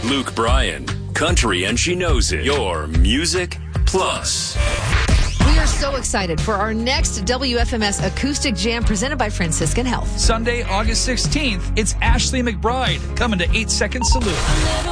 Luke Bryan, country and she knows it. Your Music Plus. We are so excited for our next WFMS Acoustic Jam presented by Franciscan Health. Sunday, August 16th, it's Ashley McBryde coming to 8 Second Salute.